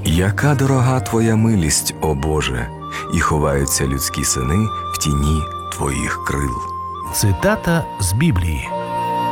Яка дорога Твоя милість, о Боже, і ховаються людські сини в тіні Твоїх крил. Цитата з Біблії.